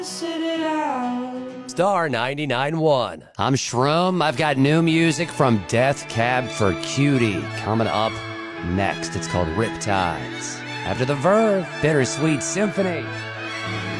Sit it out. Star 99.1. I'm Shroom. I've got new music from Death Cab for Cutie coming up next. It's called Riptides. After the Verve, Bittersweet Symphony.